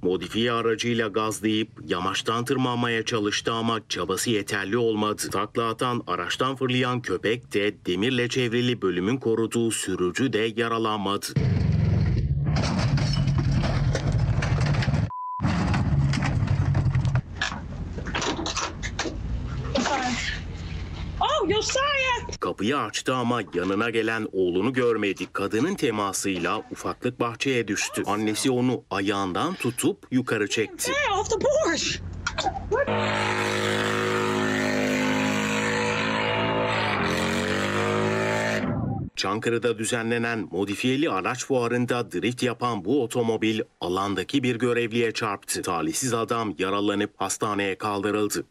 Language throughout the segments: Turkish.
Modifiye aracıyla gazlayıp yamaçtan tırmanmaya çalıştı ama çabası yeterli olmadı. Takla atan, araçtan fırlayan köpek de demirle çevrili bölümün koruduğu sürücü de yaralanmadı. Oh, Josiah! Kapıyı açtı ama yanına gelen oğlunu görmedi. Kadının temasıyla ufaklık bahçeye düştü. Annesi onu ayağından tutup yukarı çekti. Hey, off the porch! Çankırı'da düzenlenen modifiyeli araç fuarında drift yapan bu otomobil alandaki bir görevliye çarptı. Talihsiz adam yaralanıp hastaneye kaldırıldı.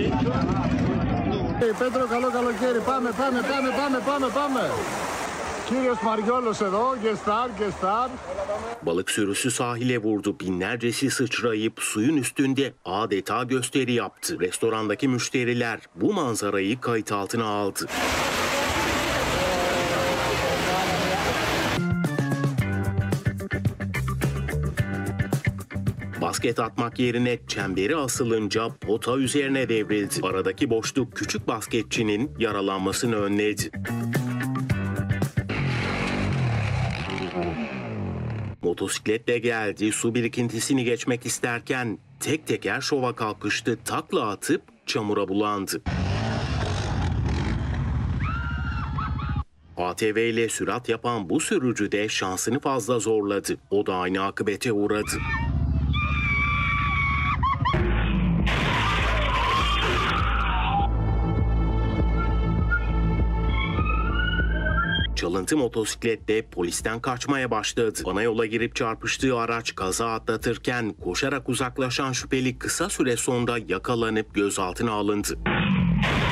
Πέτρο, καλό καλοκαίρι. Πάμε. Κύριος Μαριόλος εδώ, Gestar. Balık sürüsü sahile vurdu. Binlercesi sıçrayıp suyun üstünde adeta gösteri yaptı. Restorandaki müşteriler bu manzarayı kayıt altına aldı. Basket atmak yerine çemberi asılınca pota üzerine devrildi. Aradaki boşluk küçük basketçinin yaralanmasını önledi. Motosikletle geldi, su birikintisini geçmek isterken tek teker şova kalkıştı, takla atıp çamura bulandı. ATV ile sürat yapan bu sürücü de şansını fazla zorladı. O da aynı akıbete uğradı. Çalıntı motosikletle polisten kaçmaya başladı. Ana yola girip çarpıştığı araç kaza atlatırken koşarak uzaklaşan şüpheli kısa süre sonra yakalanıp gözaltına alındı.